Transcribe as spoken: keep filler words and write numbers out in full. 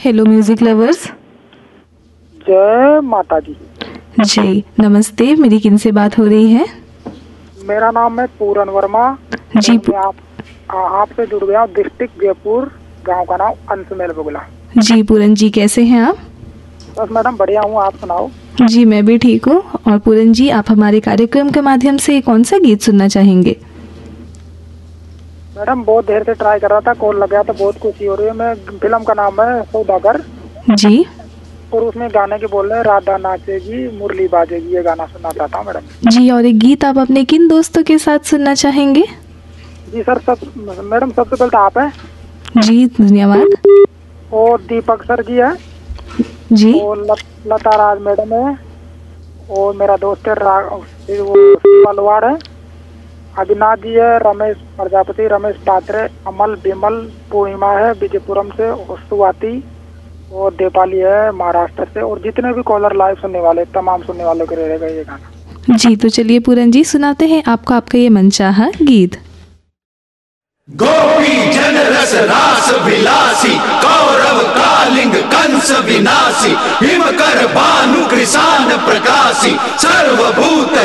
Hello music lovers. जय माता दी। जय। नमस्ते, मेरी किन से बात हो रही है? मेरा नाम है पूरन वर्मा जी। मैं आप आपसे जुड़ गया हूँ। डिस्ट्रिक्ट जयपुर, गांव का नाम अंशमेल बगुला। जी पूरन जी, कैसे हैं आप? बस मैडम बढ़िया हूँ, आप सुनाओ। जी मैं भी ठीक हूँ। और पूरन जी, आप हमारे कार्यक्रम के माध्यम से कौन सा गीत सुनना चाहेंगे? मैडम बहुत देर से ट्राई कर रहा था, कॉल लग गया था, बहुत खुशी हो रही है। मैं फिल्म का नाम है सौदागर जी। और उसमें गाने के बोल रहे हैं राधा नाचेगी मुरली बाजेगी, ये गाना सुनना चाहता हूँ मैडम। जी, और एक गीत आप अपने किन दोस्तों के साथ सुनना चाहेंगे? जी सर, सब मैडम सबसे पहले तो आप है जी धन्यवाद। और दीपक सर जी है जी। और लत, लता राज मैडम है और मेरा दोस्त है पलवाड़ है, अविनाश जी है, रमेश प्रजापति, रमेश पात्रे, अमल विमल, पूर्णिमा है विजयपुरम से, और सुवाती और देपाली है महाराष्ट्र से, और जितने भी कॉलर लाइव सुनने वाले तमाम सुनने वालों के रहेगा ये गाना। जी तो चलिए पूरन जी, सुनाते हैं आपको आपका ये मनचाहा गीत। गोपी जन रस रास विलासी, कौरव कालिंग कंस विनाशी, हिमकर भानु कृषाण प्रकाशी, सर्वभूत